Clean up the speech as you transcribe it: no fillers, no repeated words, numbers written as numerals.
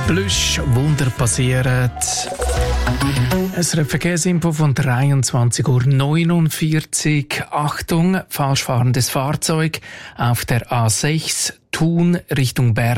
Plüsch, Wunder passieren. Es ist eine Verkehrsinfo von 23:49 Uhr. Achtung, falsch fahrendes Fahrzeug auf der A6 Thun Richtung Bern.